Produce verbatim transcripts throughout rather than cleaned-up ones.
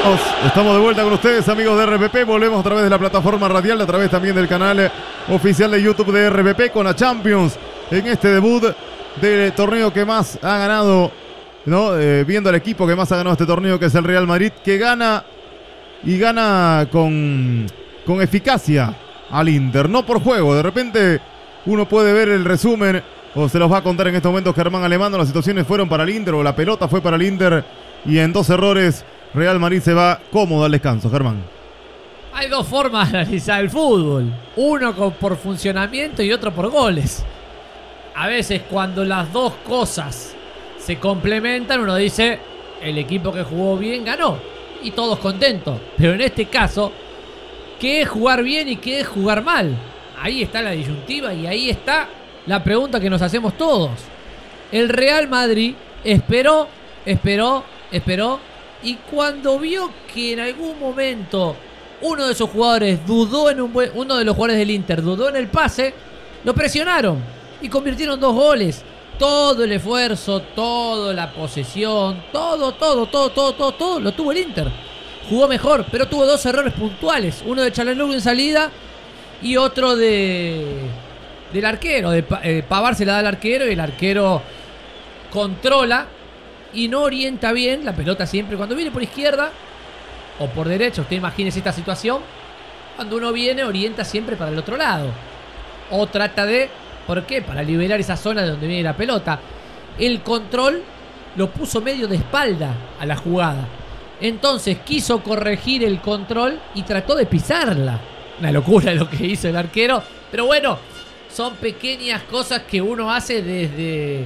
Estamos de vuelta con ustedes, amigos de R P P. Volvemos a través de la plataforma radial, a través también del canal oficial de YouTube de R P P, con la Champions en este debut del torneo que más ha ganado, ¿no? Eh, viendo al equipo que más ha ganado este torneo, que es el Real Madrid, que gana y gana con, con eficacia al Inter, no por juego. De repente uno puede ver el resumen, o se los va a contar en estos momentos Germán Alemán. Las situaciones fueron para el Inter, o la pelota fue para el Inter, y en dos errores Real Madrid se va cómodo al descanso. Germán. Hay dos formas de analizar el fútbol. Uno con, por funcionamiento y otro por goles. A veces cuando las dos cosas se complementan, uno dice, el equipo que jugó bien ganó. Y todos contentos. Pero en este caso, ¿qué es jugar bien y qué es jugar mal? Ahí está la disyuntiva y ahí está la pregunta que nos hacemos todos. El Real Madrid esperó, esperó, esperó. Y cuando vio que en algún momento uno de sus jugadores dudó en un buen, uno de los jugadores del Inter dudó en el pase, lo presionaron y convirtieron dos goles. Todo el esfuerzo, toda la posesión, todo, todo, todo, todo, todo, todo lo tuvo el Inter. Jugó mejor, pero tuvo dos errores puntuales. Uno de Çalhanoğlu en salida y otro de del arquero. De, eh, Pavard se la da al arquero y el arquero controla y no orienta bien la pelota siempre. Cuando viene por izquierda o por derecha, usted imagínese esta situación. Cuando uno viene, orienta siempre para el otro lado. O trata de... ¿Por qué? Para liberar esa zona de donde viene la pelota. El control lo puso medio de espalda a la jugada. Entonces quiso corregir el control y trató de pisarla. Una locura lo que hizo el arquero. Pero bueno, son pequeñas cosas que uno hace desde...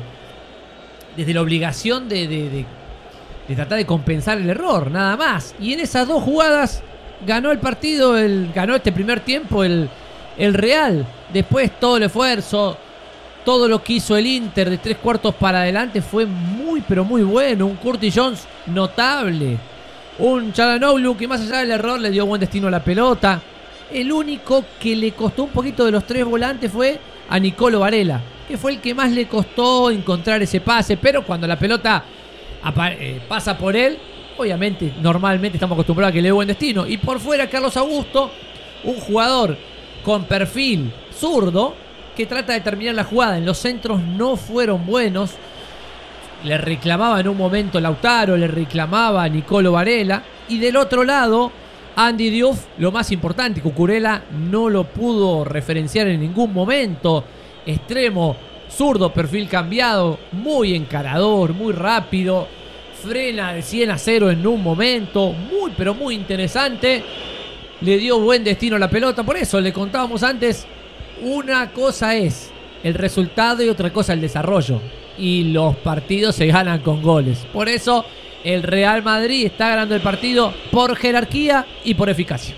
desde la obligación de, de, de, de tratar de compensar el error, nada más. Y en esas dos jugadas ganó el partido, el, ganó este primer tiempo el, el Real. Después todo el esfuerzo, todo lo que hizo el Inter de tres cuartos para adelante fue muy pero muy bueno. Un Curtis Jones notable. Un Çalhanoğlu que más allá del error le dio buen destino a la pelota. El único que le costó un poquito de los tres volantes fue a Nicolo Varela, que fue el que más le costó encontrar ese pase, pero cuando la pelota eh, pasa por él, obviamente, normalmente estamos acostumbrados a que le dé buen destino. Y por fuera, Carlos Augusto, un jugador con perfil zurdo, que trata de terminar la jugada. En los centros no fueron buenos. Le reclamaba en un momento Lautaro, le reclamaba a Nicolo Varela. Y del otro lado, Andy Diouf, lo más importante, Cucurella no lo pudo referenciar en ningún momento. Extremo, zurdo, perfil cambiado, muy encarador, muy rápido, frena de cien a cero en un momento, muy pero muy interesante, le dio buen destino a la pelota. Por eso le contábamos antes, una cosa es el resultado y otra cosa el desarrollo, y los partidos se ganan con goles. Por eso el Real Madrid está ganando el partido por jerarquía y por eficacia.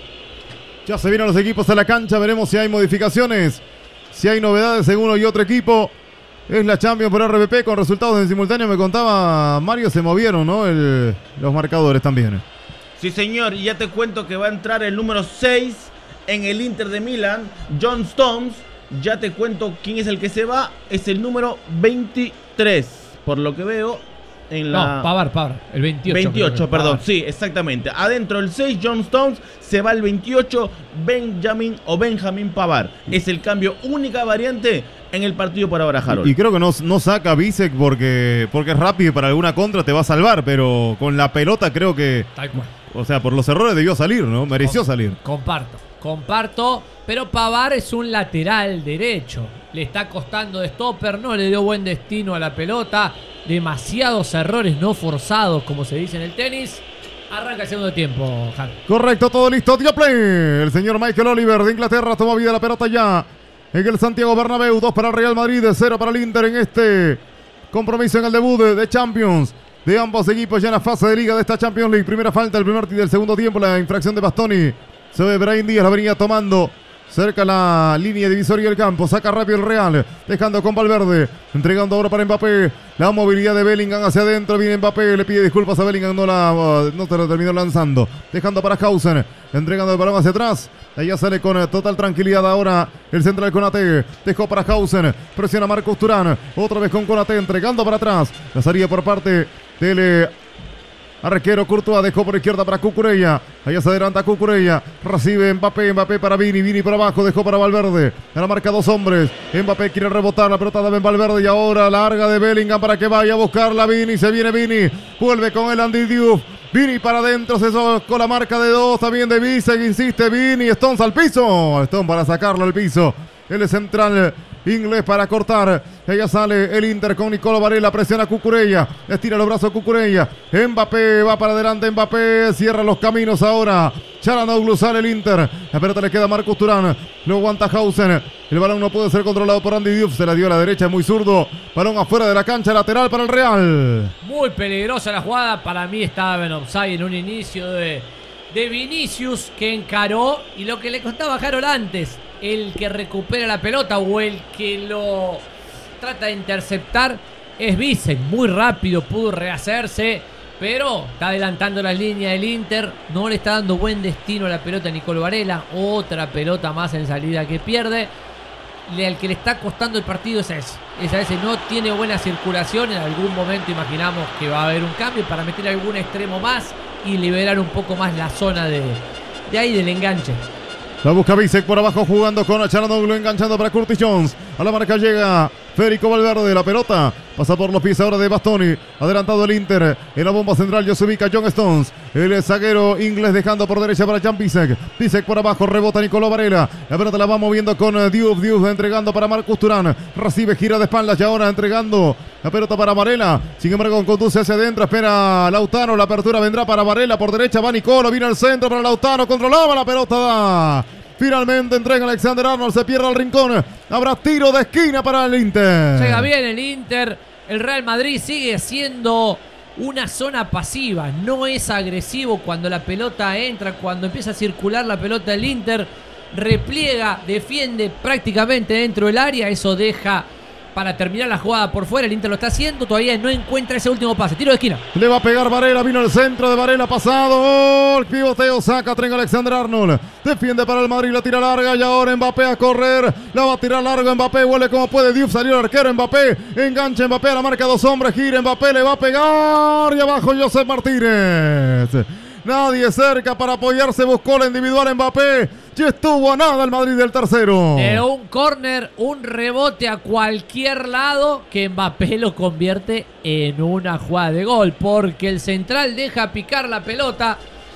Ya se vienen los equipos a la cancha, veremos si hay modificaciones, si hay novedades en uno y otro equipo. Es la Champions por R P P con resultados en simultáneo. Me contaba Mario, se movieron, ¿no? El, los marcadores también. Sí, señor. Y ya te cuento que va a entrar el número seis en el Inter de Milán, John Stones. Ya te cuento quién es el que se va. Es el número veintitrés, por lo que veo. En la... No, Pavard, Pavard, el veintiocho. veintiocho, perdón, Pavard. Sí, exactamente. Adentro el seis, John Stones, se va el veintiocho, Benjamin o Benjamin Pavard. Es el cambio, única variante en el partido para ahora, Harold. Y creo que no, no saca Bisek porque, porque es rápido y para alguna contra te va a salvar, pero con la pelota creo que... Tal cual. O sea, por los errores debió salir, ¿no? Mereció Com- salir. Comparto, comparto, pero Pavard es un lateral derecho. Le está costando de stopper, no le dio buen destino a la pelota. Demasiados errores no forzados, como se dice en el tenis. Arranca el segundo tiempo, Han. Correcto, todo listo, dio play. El señor Michael Oliver de Inglaterra toma vida la pelota ya en el Santiago Bernabéu. Dos para el Real Madrid, cero para el Inter en este compromiso en el debut de Champions de ambos equipos ya en la fase de liga de esta Champions League. Primera falta, el primer del segundo tiempo, la infracción de Bastoni. Se ve Brahim Díaz, la venía tomando cerca la línea divisoria del campo. Saca rápido el Real, dejando con Valverde, entregando ahora para Mbappé. La movilidad de Bellingham hacia adentro, viene Mbappé, le pide disculpas a Bellingham, no la uh, no te lo terminó lanzando. Dejando para Hausen, entregando el balón hacia atrás. Allá sale con total tranquilidad ahora el central Konaté. Dejó para Hausen, presiona Marcos Thuram. Otra vez con Konaté, entregando para atrás. La salida por parte del Arquero Courtois dejó por izquierda para Cucurella. Allá se adelanta Cucurella. Recibe Mbappé. Mbappé para Vini. Vini por abajo. Dejó para Valverde. En la marca dos hombres. Mbappé quiere rebotar. La pelota de Valverde. Y ahora larga de Bellingham para que vaya a buscarla Vini. Se viene Vini. Vuelve con el Andy Diouf. Vini para adentro. Se con la marca de dos. También de Bisek. Insiste Vini. Stones al piso. Stones para sacarlo al piso. El central inglés para cortar. Ella sale el Inter con Nicolo Varela. Presiona a Cucurella. Estira los brazos a Cucurella. Mbappé va para adelante. Mbappé cierra los caminos ahora. Çalhanoğlu sale el Inter. La pelota le queda a Marcus Thuram. Lo aguanta Hausen. El balón no puede ser controlado por Andy Diouf. Se la dio a la derecha. Muy zurdo. Balón afuera de la cancha. Lateral para el Real. Muy peligrosa la jugada. Para mí estaba en offside en un inicio de, de Vinicius, que encaró. Y lo que le costaba a Harold antes, el que recupera la pelota o el que lo trata de interceptar, es Bisek. Muy rápido, pudo rehacerse, pero está adelantando la línea del Inter. No le está dando buen destino a la pelota a Nicolo Varela. Otra pelota más en salida que pierde. Le, al que le está costando el partido es ese. Es a ese. No tiene buena circulación. En algún momento imaginamos que va a haber un cambio para meter algún extremo más y liberar un poco más la zona de, de ahí del enganche. La busca Bisek por abajo jugando con Çalhanoğlu, enganchando para Curtis Jones. A la marca llega Federico Valverde. La pelota pasa por los pies ahora de Bastoni. Adelantado el Inter. En la bomba central ya se ubica John Stones. El zaguero inglés dejando por derecha para Jan Bisek. Bisek por abajo, rebota Nicolo Varela. La pelota la va moviendo con Diouf. Diouf entregando para Marcus Thuram. Recibe, gira de espaldas y ahora entregando la pelota para Varela. Sin embargo, conduce hacia adentro. Espera Lautaro. La apertura vendrá para Varela. Por derecha va Nicolo. Viene al centro para Lautaro. Controlaba la pelota. Da. Finalmente entrega Alexander Arnold. Se pierde al rincón. Habrá tiro de esquina para el Inter. Llega bien el Inter. El Real Madrid sigue siendo una zona pasiva. No es agresivo cuando la pelota entra. Cuando empieza a circular la pelota del Inter, repliega, defiende prácticamente dentro del área. Eso deja para terminar la jugada por fuera. El Inter lo está haciendo. Todavía no encuentra ese último pase. Tiro de esquina. Le va a pegar Varela. Vino el centro de Varela. Pasado. El pivoteo. Saca. Trenga Alexander Arnold. Defiende para el Madrid. La tira larga. Y ahora Mbappé a correr. La va a tirar largo. Mbappé vuelve como puede. Diouf salió el arquero. Mbappé. Engancha Mbappé a la marca. Dos hombres. Gira. Mbappé le va a pegar. Y abajo Josep Martínez. Nadie cerca para apoyarse. Buscó la individual Mbappé. Y estuvo a nada el Madrid del tercero. De un córner, un rebote a cualquier lado, que Mbappé lo convierte en una jugada de gol. Porque el central deja picar la pelota.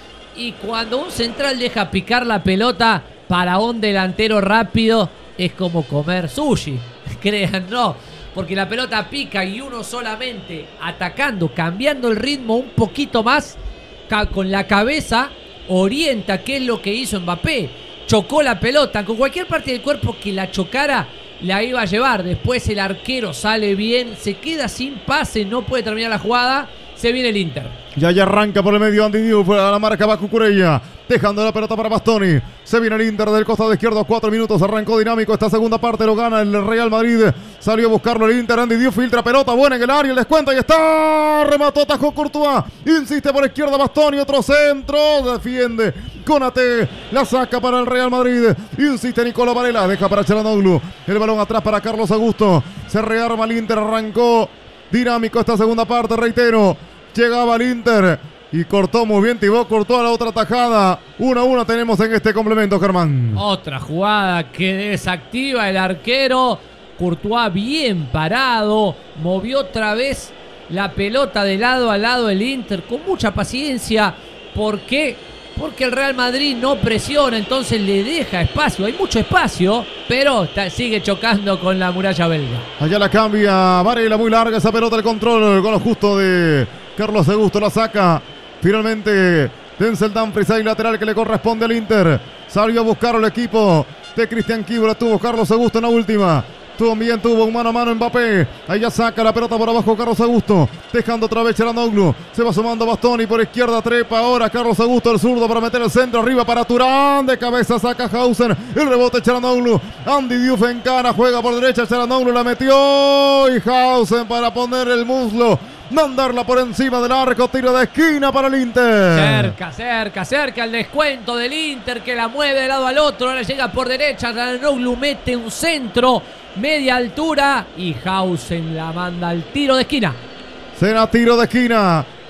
Y cuando un central deja picar la pelota para un delantero rápido, es como comer sushi. Crean, no. Porque la pelota pica y uno solamente atacando, cambiando el ritmo un poquito más, con la cabeza orienta, qué es lo que hizo Mbappé. Chocó la pelota con cualquier parte del cuerpo que la chocara, la iba a llevar. Después el arquero sale bien, se queda sin pase, no puede terminar la jugada. Se viene el Inter. Ya ya arranca por el medio Andy Diouf. A la marca va Cucurella. Dejando la pelota para Bastoni. Se viene el Inter del costado izquierdo. Cuatro minutos. Arrancó dinámico. Esta segunda parte lo gana el Real Madrid. Salió a buscarlo el Inter. Andy Diouf filtra pelota. Buena en el área. El descuento. Y está. Remató. Atajó Courtois. Insiste por izquierda Bastoni. Otro centro. Defiende Konate. La saca para el Real Madrid. Insiste Nicolo Varela. Deja para Çalhanoğlu. El balón atrás para Carlos Augusto. Se rearma el Inter. Arrancó dinámico esta segunda parte. Reitero. Llegaba el Inter y cortó muy bien Thibaut Courtois a la otra tajada. uno a uno tenemos en este complemento, Germán. Otra jugada que desactiva el arquero. Courtois bien parado. Movió otra vez la pelota de lado a lado el Inter con mucha paciencia. ¿Por qué? Porque el Real Madrid no presiona, entonces le deja espacio. Hay mucho espacio, pero está, sigue chocando con la muralla belga. Allá la cambia Varela, muy larga esa pelota, el control con lo justo de Carlos Augusto, la saca. Finalmente Denzel Dumfries ahí lateral que le corresponde al Inter. Salió a buscar al equipo de Cristian Kibra. Tuvo Carlos Augusto en la última. También tuvo un mano a mano Mbappé. Ahí ya saca la pelota por abajo Carlos Augusto. Dejando otra vez Çalhanoğlu. Se va sumando Bastoni por izquierda. Trepa ahora Carlos Augusto, el zurdo para meter el centro. Arriba para Thuram. De cabeza saca Hausen. El rebote Çalhanoğlu. Andy Diouf en cara. Juega por derecha. Çalhanoğlu la metió. Y Hausen para poner el muslo. Mandarla por encima del arco. Tiro de esquina para el Inter. Cerca, cerca, cerca el descuento del Inter que la mueve de lado al otro. Ahora llega por derecha. Çalhanoğlu mete un centro. Media altura y Hausen la manda al tiro de esquina. Será tiro de esquina.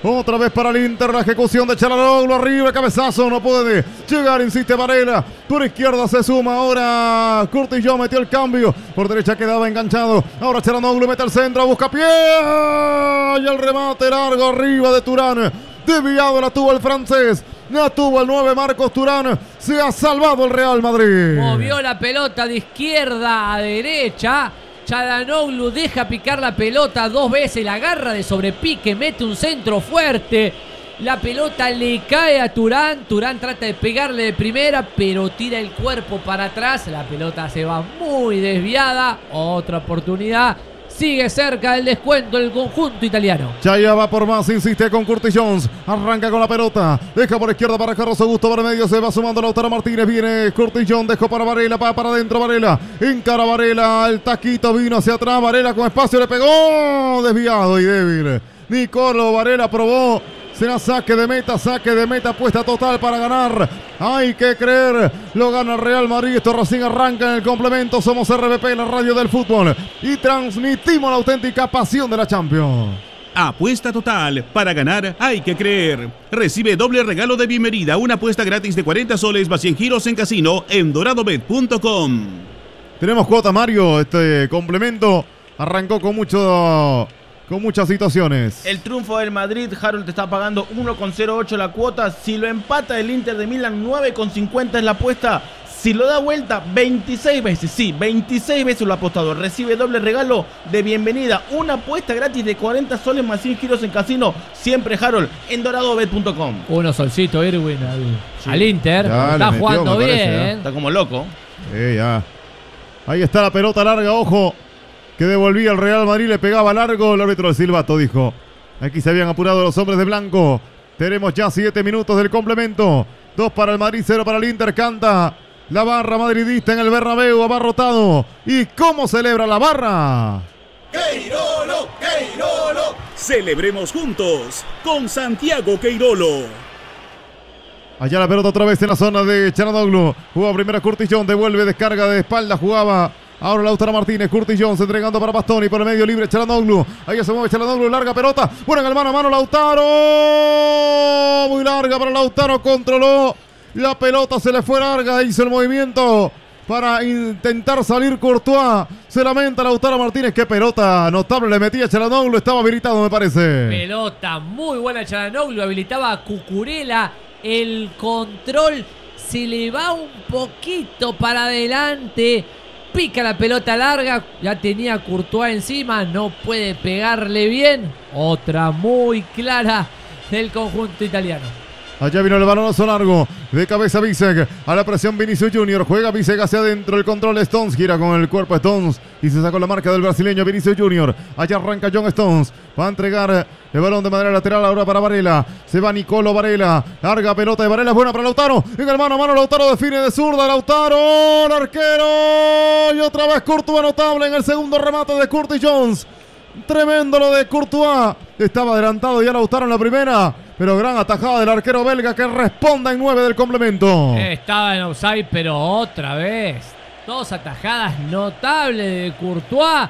Otra vez para el Inter, la ejecución de Çalhanoğlu, arriba, cabezazo, no puede llegar, insiste Varela. Por izquierda se suma ahora Curtis Jones, metió el cambio. Por derecha quedaba enganchado. Ahora Çalhanoğlu mete el centro, busca pie. Y el remate largo arriba de Thuram. Desviado la tuvo el francés. La tuvo el nueve Marcos Thuram. Se ha salvado el Real Madrid. Movió la pelota de izquierda a derecha. Çalhanoğlu deja picar la pelota dos veces, la agarra de sobrepique, mete un centro fuerte. La pelota le cae a Thuram. Thuram trata de pegarle de primera, pero tira el cuerpo para atrás. La pelota se va muy desviada. Otra oportunidad. Sigue cerca del descuento el conjunto italiano. Chaya va por más, insiste con Curtis Jones. Arranca con la pelota. Deja por izquierda para Carlos Augusto. Por medio se va sumando Lautaro Martínez. Viene Curtis Jones. Dejó para Varela. Va para adentro Varela. Encara Varela. El taquito vino hacia atrás. Varela con espacio. Le pegó. Desviado y débil. Nicolo Varela probó. Será saque de meta, saque de meta, apuesta total para ganar. Hay que creer, lo gana el Real Madrid. Esto recién arranca en el complemento. Somos R B P, la radio del fútbol. Y transmitimos la auténtica pasión de la Champions. Apuesta total. Para ganar hay que creer. Recibe doble regalo de bienvenida. Una apuesta gratis de cuarenta soles más cien giros en casino en doradobet punto com. Tenemos cuota, Mario. Este complemento arrancó con mucho... con muchas situaciones. El triunfo del Madrid, Harold te está pagando uno coma cero ocho la cuota. Si lo empata el Inter de Milán, nueve coma cincuenta es la apuesta. Si lo da vuelta, veintiséis veces, sí, veintiséis veces lo ha apostado. Recibe doble regalo de bienvenida. Una apuesta gratis de cuarenta soles más cien giros en casino. Siempre, Harold, en doradobet punto com. Uno solcito, Irwin, al, Sí. al Inter. Ya, Está metió, jugando me bien. parece, ¿eh? Está como loco. Eh, ya. Ahí está la pelota larga, ojo. Que devolvía el Real Madrid, le pegaba largo. El árbitro del silbato dijo: aquí se habían apurado los hombres de blanco. Tenemos ya siete minutos del complemento. Dos para el Madrid, cero para el Inter. Canta la barra madridista en el Bernabéu, abarrotado. ¿Y cómo celebra la barra? ¡Queirolo! ¡Queirolo! Celebremos juntos con Santiago Queirolo. Allá la pelota otra vez en la zona de Çalhanoğlu. Jugaba primero Curtis Jones, devuelve, descarga de espalda, jugaba ahora Lautaro Martínez. Curtis Jones entregando para Bastoni por el medio libre. Çalhanoğlu, ahí se mueve Çalhanoğlu, larga pelota, buena en el mano a mano Lautaro, muy larga para Lautaro, controló la pelota, se le fue larga, hizo el movimiento para intentar salir Courtois. Se lamenta Lautaro Martínez. Qué pelota notable le metía Çalhanoğlu, estaba habilitado me parece. Pelota muy buena Çalhanoğlu, habilitaba a Cucurella. El control se le va un poquito para adelante. Pica la pelota larga. Ya tenía Courtois encima. No puede pegarle bien. Otra muy clara del conjunto italiano. Allá vino el balonazo largo. De cabeza Bisek. A la presión Vinicius Junior. Juega Bisek hacia adentro. El control de Stones. Gira con el cuerpo Stones. Y se sacó la marca del brasileño Vinicius Junior. Allá arranca John Stones. Va a entregar el balón de manera lateral ahora para Varela. Se va Nicolo Varela. Larga pelota de Varela. Buena para Lautaro. En el mano a mano Lautaro define de zurda. Lautaro. El arquero. Y otra vez Courtois notable en el segundo remate de Curtis Jones. Tremendo lo de Courtois. Estaba adelantado ya Lautaro en la primera. Pero gran atajada del arquero belga que responda en nueve del complemento. Estaba en offside, pero otra vez. Dos atajadas notables de Courtois.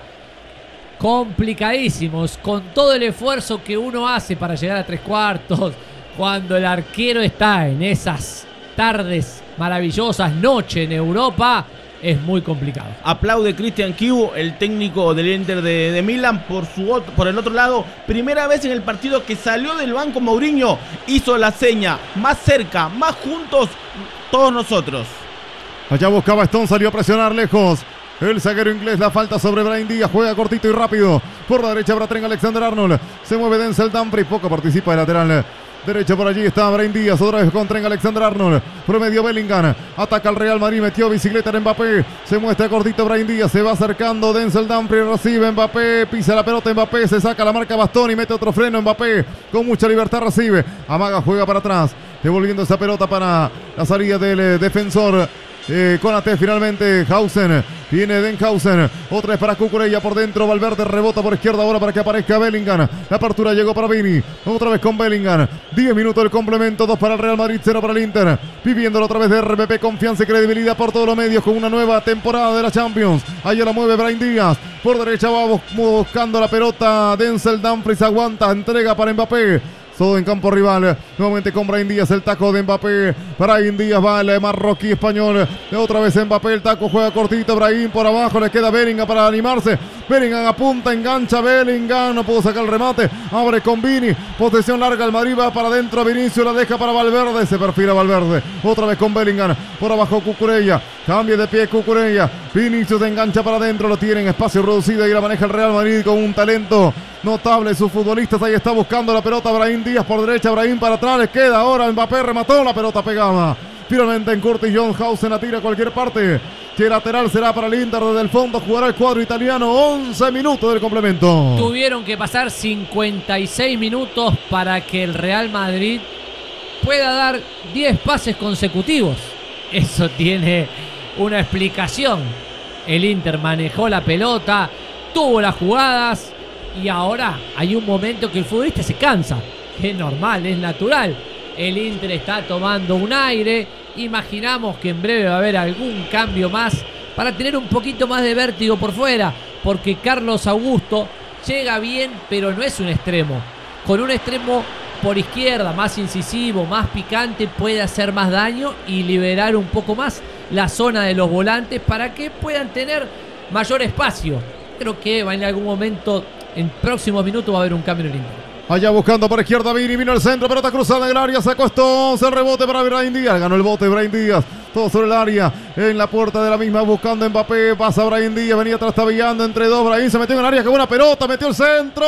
Complicadísimos. Con todo el esfuerzo que uno hace para llegar a tres cuartos. Cuando el arquero está en esas tardes maravillosas, noche en Europa, es muy complicado. Aplaude Christian Kiu, el técnico del Inter de, de Milán, por, su, por el otro lado. Primera vez en el partido que salió del banco Mourinho. Hizo la seña, más cerca, más juntos, todos nosotros. Allá buscaba Stone, salió a presionar lejos. El zaguero inglés, la falta sobre Brahim Díaz, juega cortito y rápido. Por la derecha para Trent Alexander-Arnold. Se mueve Denzel Dumfries, poco participa de lateral derecho. Por allí está Brahim Díaz, otra vez con Trent Alexander-Arnold. Promedio Bellingham, ataca al Real Madrid, metió bicicleta en Mbappé. Se muestra cortito Brahim Díaz, se va acercando Denzel Dumfries, recibe Mbappé, pisa la pelota Mbappé, se saca la marca Bastoni, mete otro freno Mbappé. Con mucha libertad recibe, amaga, juega para atrás. Devolviendo esa pelota para la salida del eh, defensor. Eh, Konate finalmente, Hausen, viene Denhausen, otra vez para Cucurella por dentro, Valverde rebota por izquierda ahora para que aparezca Bellingham, la apertura llegó para Vini, otra vez con Bellingham, diez minutos del complemento, dos para el Real Madrid, cero para el Inter, viviéndolo otra vez de R B P, confianza y credibilidad por todos los medios con una nueva temporada de la Champions. Ahí la mueve Brahim Díaz, por derecha va buscando la pelota, Denzel Dumfries aguanta, entrega para Mbappé. todo en campo rival. Nuevamente con Brahim Díaz, el taco de Mbappé. Brahim Díaz va el marroquí español. Otra vez Mbappé, el taco juega cortito. Brahim por abajo, le queda Bellingham para animarse. Bellingham apunta, engancha Bellingham, no pudo sacar el remate. Abre con Vini, posesión larga, el Madrid va para adentro. Vinicius la deja para Valverde, se perfila Valverde. Otra vez con Bellingham, por abajo Cucurella. Cambia de pie Cucurella. Vinicius se engancha para adentro, lo tiene en espacio reducido y la maneja el Real Madrid con un talento notable. Sus futbolistas ahí está buscando la pelota. Brahim Díaz por derecha, Brahim para atrás, le queda ahora Mbappé, remató, la pelota pegaba. Finalmente en Curtis Jones, Hausen la tira a cualquier parte. Que lateral será para el Inter, desde el fondo jugará el cuadro italiano. once minutos del complemento. Tuvieron que pasar cincuenta y seis minutos para que el Real Madrid pueda dar diez pases consecutivos. Eso tiene una explicación. El Inter manejó la pelota, tuvo las jugadas y ahora hay un momento que el futbolista se cansa. Es normal, es natural. El Inter está tomando un aire. Imaginamos que en breve va a haber algún cambio más para tener un poquito más de vértigo por fuera, porque Carlos Augusto llega bien, pero no es un extremo. Con un extremo por izquierda, más incisivo, más picante, puede hacer más daño y liberar un poco más la zona de los volantes para que puedan tener mayor espacio. Creo que va en algún momento, en próximos minutos, va a haber un cambio en el Inter. Allá buscando por izquierda Vini, vino el centro, pelota cruzada en el área, sacó Stones, el rebote para Brahim Díaz, ganó el bote Brahim Díaz, todo sobre el área, en la puerta de la misma buscando Mbappé, pasa Brahim Díaz, venía trastabillando entre dos, Brahim se metió en el área, qué buena pelota, metió el centro,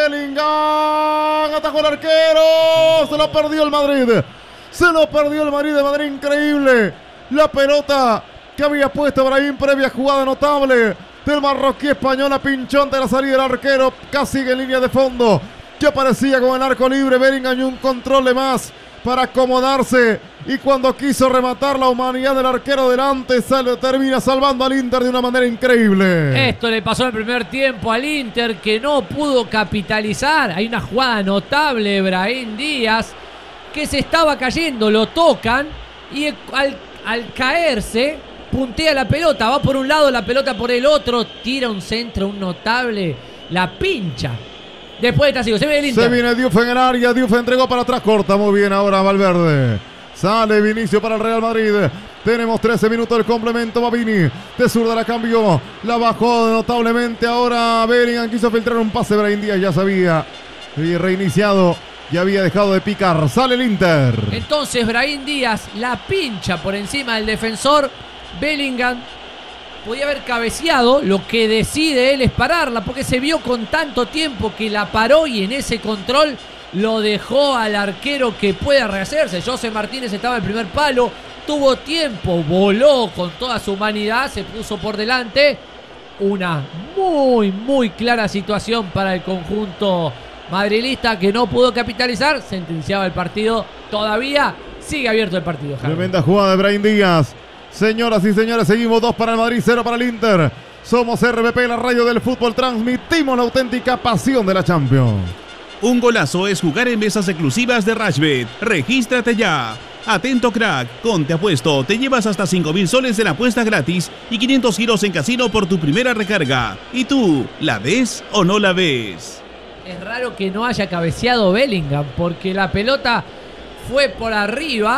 Bellingham, atajó el arquero, se lo perdió el Madrid, se lo perdió el Madrid de Madrid, increíble, la pelota que había puesto Brahim, previa jugada notable del marroquí español, a pinchón de la salida del arquero, casi en línea de fondo. Ya aparecía con el arco libre, Bellingham y un control de más para acomodarse. Y cuando quiso rematar, la humanidad del arquero delante sale, termina salvando al Inter de una manera increíble. Esto le pasó en el primer tiempo al Inter, que no pudo capitalizar. Hay una jugada notable de Brahim Díaz que se estaba cayendo, lo tocan y al, al caerse puntea la pelota, va por un lado, la pelota por el otro, tira un centro, un notable, la pincha. Después está sigo, se ve el Inter. Se viene Diouf en el área, Diouf entregó para atrás, corta muy bien ahora Valverde. Sale Vinicius para el Real Madrid. Tenemos trece minutos del complemento. Va Vini, de zurda la cambió, la bajó notablemente ahora Bellingham, quiso filtrar un pase, Brahim Díaz ya sabía, y reiniciado, ya había dejado de picar. Sale el Inter. Entonces Brahim Díaz la pincha por encima del defensor. Bellingham podía haber cabeceado, lo que decide él es pararla, porque se vio con tanto tiempo que la paró y en ese control lo dejó al arquero que pueda rehacerse. José Martínez estaba en el primer palo, tuvo tiempo, voló con toda su humanidad, se puso por delante. Una muy, muy clara situación para el conjunto madrilista que no pudo capitalizar, sentenciaba el partido. Todavía sigue abierto el partido, Jaime. Tremenda jugada de Brahim Díaz. Señoras y señores, seguimos dos para el Madrid, cero para el Inter. Somos R B P, la radio del fútbol. Transmitimos la auténtica pasión de la Champions. Un golazo es jugar en mesas exclusivas de Rashbet. Regístrate ya. Atento crack, con Te Apuesto te llevas hasta cinco mil soles en apuesta gratis y quinientos giros en casino por tu primera recarga. ¿Y tú, la ves o no la ves? Es raro que no haya cabeceado Bellingham, porque la pelota fue por arriba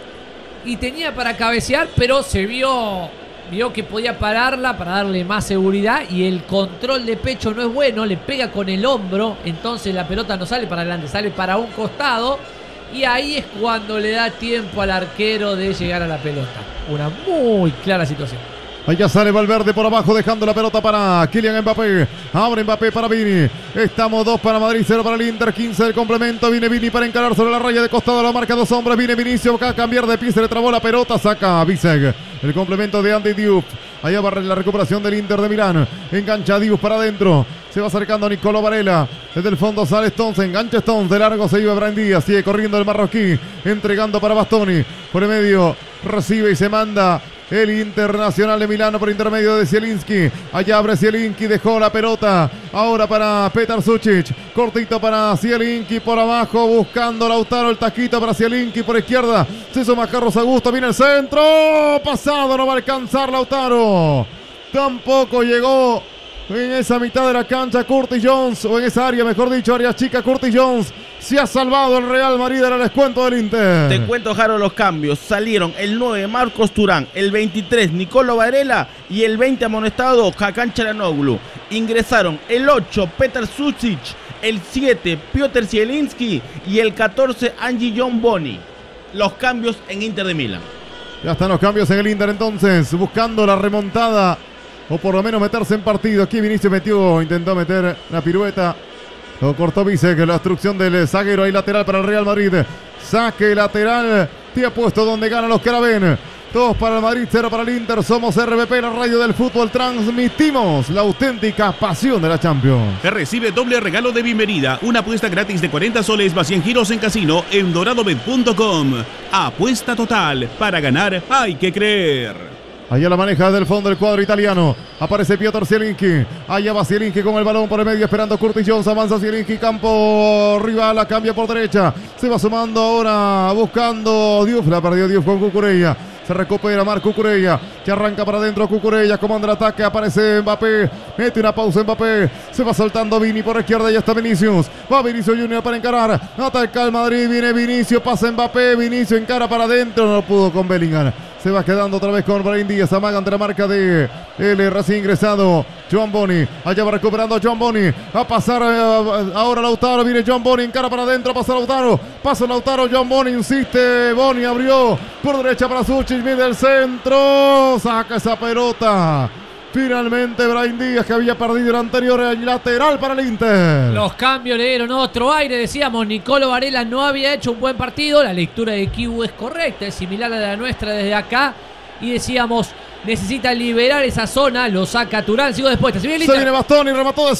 y tenía para cabecear, pero se vio, vio que podía pararla para darle más seguridad y el control de pecho no es bueno, le pega con el hombro, entonces la pelota no sale para adelante, sale para un costado y ahí es cuando le da tiempo al arquero de llegar a la pelota. Una muy clara situación. Allá sale Valverde por abajo, dejando la pelota para Kylian Mbappé. Abre Mbappé para Vini. Estamos dos para Madrid, cero para el Inter, quince del complemento. Viene Vini para encarar sobre la raya de costado. La marca dos hombres. Viene Vinicius acá a cambiar de pie. Se le trabó la pelota. Saca a Bisek. El complemento de Andy Diouf. Allá va la recuperación del Inter de Milán. Engancha a Diouf para adentro. Se va acercando a Nicolò Varela. Desde el fondo sale Stones. Engancha Stones. De largo se iba Brahim Díaz. Sigue corriendo el marroquí. Entregando para Bastoni. Por el medio. Recibe y se manda el Internacional de Milano por intermedio de Zielinski. Allá abre Zielinski, dejó la pelota. Ahora para Petar Sučić. Cortito para Zielinski por abajo, buscando Lautaro. El taquito para Zielinski por izquierda. Se suma Carlos Augusto, viene el centro. Pasado, no va a alcanzar Lautaro. Tampoco llegó En esa mitad de la cancha, Curtis Jones, o en esa área, mejor dicho, área chica, Curtis Jones. Se ha salvado el Real Madrid del descuento del Inter. Te cuento, Jaro, los cambios. Salieron el nueve, Marcos Turán, el veintitrés, Nicolo Varela, y el veinte amonestado, Hakan Çalhanoğlu. Ingresaron el ocho, Petar Sušić, el siete, Piotr Zielinski, y el catorce, Angie John Boni. Los cambios en Inter de Milán. Ya están los cambios en el Inter entonces, buscando la remontada, o por lo menos meterse en partido. Aquí Vinicius metió, intentó meter la pirueta. Lo cortó Vice, que la obstrucción del zaguero ahí lateral para el Real Madrid. Saque lateral, te ha puesto donde ganan los que la ven. Dos para el Madrid, cero para el Inter. Somos R B P, la radio del fútbol. Transmitimos la auténtica pasión de la Champions. Recibe doble regalo de bienvenida. Una apuesta gratis de cuarenta soles más cien giros en casino en doradobet punto com. Apuesta total. Para ganar hay que creer. Allá la maneja del fondo del cuadro italiano. Aparece Piotr Zielinski. Allá va Zielinski con el balón por el medio, esperando Curtis Jones. Avanza Zielinski, campo rival, la cambia por derecha. Se va sumando ahora, buscando Diouf. La perdió Diouf con Cucurella. Se recupera Marco Cucurella, que arranca para adentro. Cucurella comanda el ataque, aparece Mbappé, mete una pausa Mbappé, se va soltando Vini por izquierda, ya está Vinicius, va Vinicius Junior para encarar, ataca el Madrid, viene Vinicius, pasa Mbappé, Vinicius encara para adentro, no pudo con Bellingham. Se va quedando otra vez con Brahim Díaz. Amaga ante la marca de el recién ingresado Joan Boni. Allá va recuperando Joan Boni. A pasar eh, ahora Lautaro. Viene Joan Boni. Encara para adentro. Pasa Lautaro. Pasa Lautaro. Joan Boni insiste. Boni abrió por derecha para Sušić. Mide el centro. Saca esa pelota. Finalmente Brahim Díaz, que había perdido el anterior, el lateral para el Inter. Los cambios le dieron otro aire. Decíamos, Nicolo Varela no había hecho un buen partido. La lectura de Kibu es correcta, es similar a la nuestra desde acá. Y decíamos, necesita liberar esa zona. Lo saca Turán. Sigo después. Se viene, Se viene Bastoni, remató de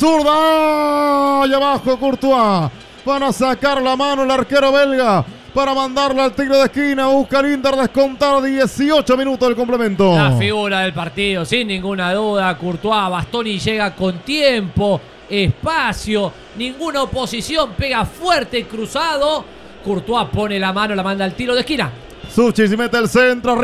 zurda. Allá abajo Courtois. Van a sacar la mano el arquero belga para mandarlo al tiro de esquina. Busca el Inter descontar dieciocho minutos del complemento. La figura del partido, sin ninguna duda, Courtois. Bastoni llega con tiempo, espacio, ninguna oposición, pega fuerte, cruzado. Courtois pone la mano, la manda al tiro de esquina. Sušić mete el centro.